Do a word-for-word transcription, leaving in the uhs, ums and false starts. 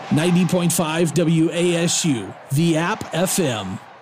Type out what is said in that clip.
ninety point five W A S U, the App F M.